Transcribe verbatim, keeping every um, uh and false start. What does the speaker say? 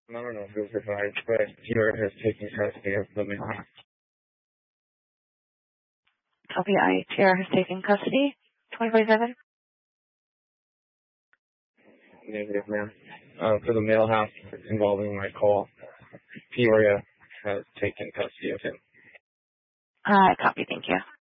I don't know if it was advised, but Peoria has taken custody of the male house. Copy. I T R has taken custody. twenty-four seven. Negative, ma'am. Uh, for the mail house involving my call, Peoria has taken custody of him. Uh, copy. Thank you.